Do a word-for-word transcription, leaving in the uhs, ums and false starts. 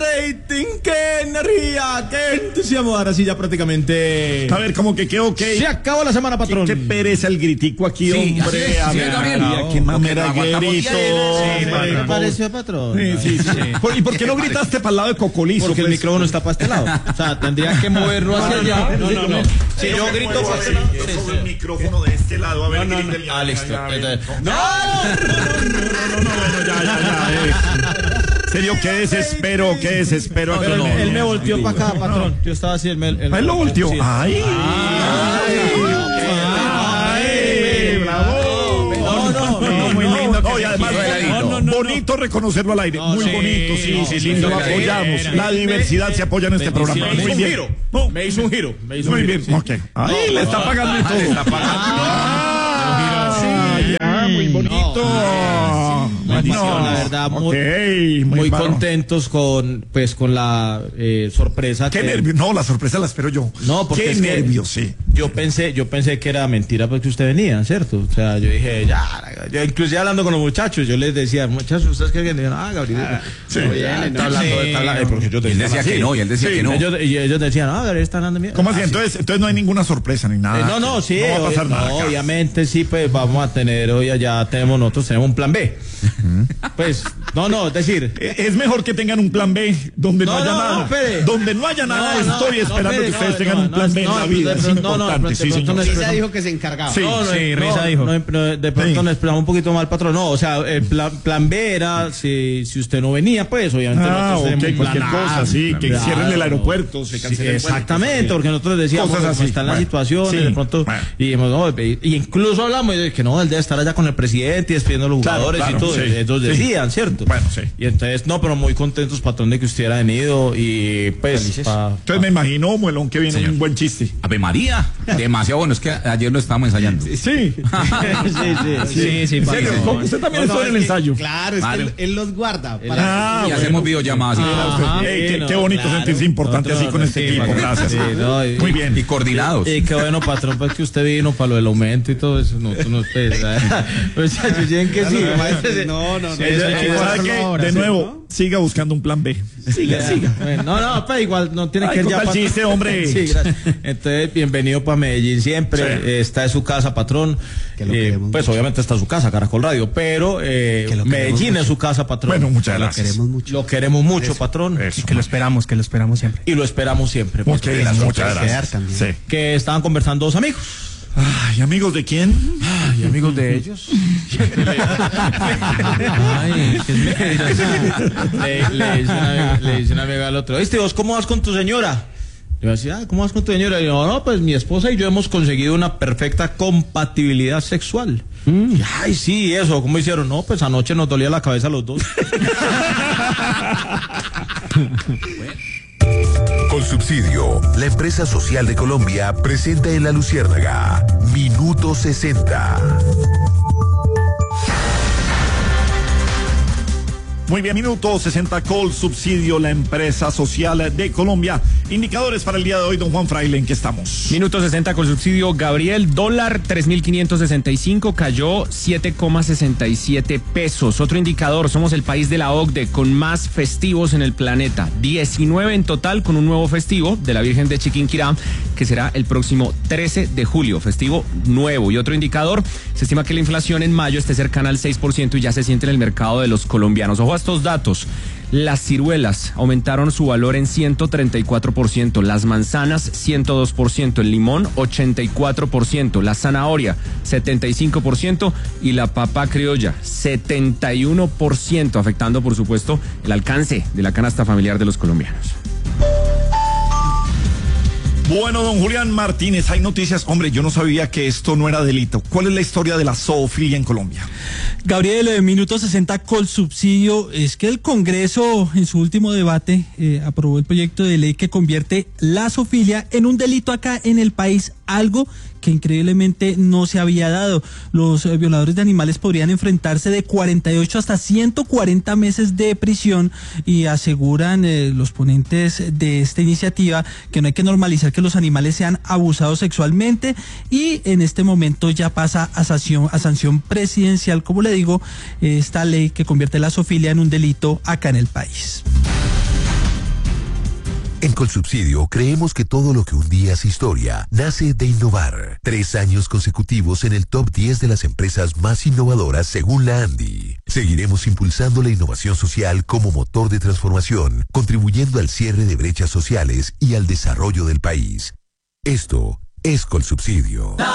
rating, qué energía, qué entusiasmo. Ahora sí ya prácticamente. A ver, como que qué ok. Se acabó la semana, patrón. Qué, qué pereza el gritico aquí, sí, hombre. A ver, qué mamera grito. Sí, ¿qué pareció, patrón? Sí, sí, sí. ¿Y por qué no gritaste para el lado de Cocolizo? Porque pues el micrófono está para este lado. O sea, tendría que moverlo hacia allá. No, no, no. Si yo grito para este lado. Yo sobre el micrófono de este lado. A ver, no, no, no. Ah, listo. No, no, no, no, no, ya, ya, ya. Serio, qué desespero, qué desespero. Pero él, él me volteó para acá, patrón. Yo estaba así, él me. Él, él lo volteó. Sí. Ay. Ay, bravo. No, no, no, muy lindo. No, y además, bonito reconocerlo al aire. Muy bonito, sí, sí, sí. Lo apoyamos. La diversidad se apoya en este programa. Muy bien. Me hizo un giro. Muy bien. Ok. Ay, le está pagando y todo. Le está pagando. Muy bonito. No, no, la verdad, muy, okay, muy, muy contentos con, pues, con la eh, sorpresa. Qué que... nervios. No, la sorpresa la espero yo. No, porque qué es nervios, sí. Yo pensé, yo pensé que era mentira porque usted venía, ¿cierto? O sea, yo dije, ya, yo inclusive hablando con los muchachos, yo les decía, muchachos, ¿ustedes qué vienen? Ah, Gabriel. Ah, sí. No, ya, está hablando, sí. está hablando, porque yo y él decía que no, y él decía sí. que no. Ellos, y ellos decían, ah, Gabriel está hablando mierda. ¿Cómo así? Ah, entonces, sí. entonces no hay ninguna sorpresa ni nada. Eh, no, no, sí. No va a pasar obvio, nada. No, obviamente sí, pues vamos a tener, hoy allá tenemos, nosotros tenemos un plan B. Uh-huh. Pues, no, no, es decir. Es mejor que tengan un plan B donde no, no haya no, nada. No, donde no haya nada, no, estoy no, esperando no, que ustedes tengan un plan B en la vida. Es importante. Sí, señor. Risa dijo que se encargaba. Sí, no, no, sí, Risa dijo. No, de pronto sí. nos expresamos un poquito mal, patrón. No, o sea, el plan, plan B era si, si usted no venía, pues obviamente ah, nosotros okay, cualquier cosa, sí, que claro, cierren el aeropuerto, se cancele el exactamente, porque nosotros decíamos cosas así, están bueno, las situaciones, sí, de pronto, bueno. y, dijimos, no, y incluso hablamos de que no, él debe estar allá con el presidente y despidiendo a los jugadores claro, claro, y todo, sí, ellos decían, sí. ¿cierto? Bueno, sí. Y entonces, no, pero muy contentos, patrón, de que usted hubiera venido y pues. Pa, entonces pa. me imagino, Muelón, que viene señor. Un buen chiste. Ave María, demasiado bueno, es que ayer lo estábamos ensayando. Sí, sí, sí, sí, sí, sí. Usted también estuvo en el ensayo. Claro, es que él, él los guarda. Para... Y hacemos videollamadas. Qué bonito sentirse importante así con este equipo, gracias. Muy bien. Y coordinados. Y qué bueno, patrón, pues que usted vino para lo del aumento y todo eso. No, tú no esperas. Muchachos, lleguen que sí. No, no, no. De nuevo, siga buscando un plan B. Siga, siga. No, no, pues igual no tiene que ir ya para chiste, hombre. Sí, gracias. Entonces, bienvenido para Medellín siempre. Sí. Está en su casa, patrón. Eh, pues mucho. Obviamente está en su casa, Caracol Radio, pero eh, Medellín mucho. Es su casa, patrón. Bueno, muchas gracias. Lo queremos mucho. Lo queremos mucho, eso, patrón. Eso, y que lo esperamos, que lo esperamos siempre. Y lo esperamos siempre. Muchas gracias. Muchas gracias. Sí. Que estaban conversando dos amigos. Ay, ¿amigos de quién? Ay, amigos de ellos. Ay, ¿qué le, le, dice una, le dice una amiga al otro, ¿viste vos cómo vas con tu señora? Y yo decía, ah, ¿cómo vas con tu señora? Y yo, no, pues mi esposa y yo hemos conseguido una perfecta compatibilidad sexual. Mm. Y, ay, sí, eso, ¿cómo hicieron? No, pues anoche nos dolía la cabeza a los dos. Colsubsidio, la empresa social de Colombia, presenta en La Luciérnaga, Minuto sesenta. Muy bien, Minuto sesenta, Colsubsidio, la empresa social de Colombia. Indicadores para el día de hoy, don Juan Fraile, ¿en qué estamos? Minuto sesenta, Colsubsidio, Gabriel, dólar tres mil quinientos sesenta y cinco, cayó siete coma sesenta y siete pesos. Otro indicador, somos el país de la O C D E con más festivos en el planeta, diecinueve en total, con un nuevo festivo de la Virgen de Chiquinquirá, que será el próximo trece de julio, festivo nuevo. Y otro indicador, se estima que la inflación en mayo esté cercana al seis por ciento y ya se siente en el mercado de los colombianos. Ojo a estos datos. Las ciruelas aumentaron su valor en ciento treinta y cuatro por ciento, las manzanas ciento dos por ciento, el limón ochenta y cuatro por ciento, la zanahoria setenta y cinco por ciento y la papa criolla setenta y uno por ciento, afectando por supuesto el alcance de la canasta familiar de los colombianos. Bueno, don Julián Martínez, hay noticias. Hombre, yo no sabía que esto no era delito. ¿Cuál es la historia de la zoofilia en Colombia? Gabriel, eh, Minuto sesenta, Colsubsidio, es que el Congreso en su último debate eh, aprobó el proyecto de ley que convierte la zoofilia en un delito acá en el país, algo que increíblemente no se había dado. Los eh, violadores de animales podrían enfrentarse de cuarenta y ocho hasta ciento cuarenta meses de prisión y aseguran eh, los ponentes de esta iniciativa que no hay que normalizar que los animales sean abusados sexualmente y en este momento ya pasa a sanción, a sanción presidencial, como le digo, esta ley que convierte la zoofilia en un delito acá en el país. En Colsubsidio creemos que todo lo que un día es historia nace de innovar. Tres años consecutivos en el top diez de las empresas más innovadoras según la ANDI. Seguiremos impulsando la innovación social como motor de transformación, contribuyendo al cierre de brechas sociales y al desarrollo del país. Esto es Colsubsidio.